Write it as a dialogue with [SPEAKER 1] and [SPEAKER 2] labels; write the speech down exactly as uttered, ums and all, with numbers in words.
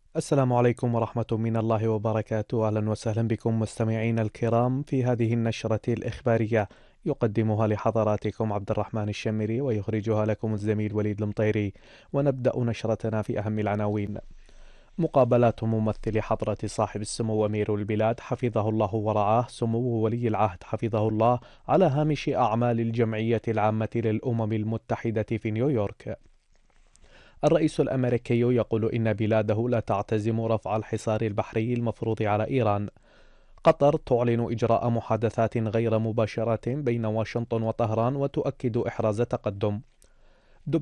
[SPEAKER 1] السلام عليكم ورحمة من الله وبركاته. أهلا وسهلا بكم مستمعين الكرام في هذه النشرة الإخبارية، يقدمها لحضراتكم عبد الرحمن الشمري ويخرجها لكم الزميل وليد المطيري. ونبدأ نشرتنا في أهم العناوين. مقابلات ممثل حضرة صاحب السمو أمير البلاد حفظه الله ورعاه سمو ولي العهد حفظه الله على هامش أعمال الجمعية العامة للأمم المتحدة في نيويورك. الرئيس الأمريكي يقول إن بلاده لا تعتزم رفع الحصار البحري المفروض على إيران. قطر تعلن إجراء محادثات غير مباشرة بين واشنطن وطهران وتؤكد إحراز تقدم.